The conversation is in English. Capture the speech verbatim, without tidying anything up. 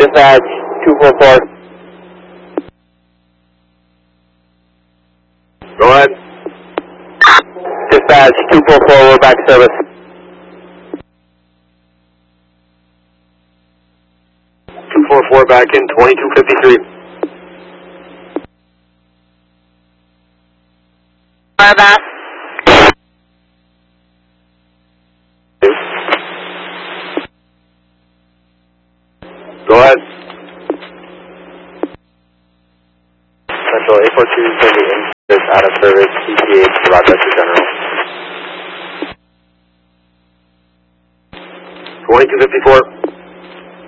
Dispatch two four four. Go ahead. Dispatch two four four, we're back to service. two four four back in, twenty-two fifty-three. Back. Go ahead. Central eight four two, Sandy in out of service, E T H to Rochester General. twenty-two fifty-four.